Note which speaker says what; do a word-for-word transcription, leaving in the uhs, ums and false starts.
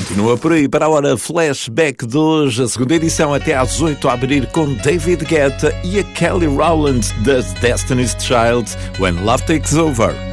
Speaker 1: Continua por aí para a hora Flashback de hoje, a segunda edição até às oito a abrir com David Guetta e a Kelly Rowland das Destiny's Child, When Love Takes Over.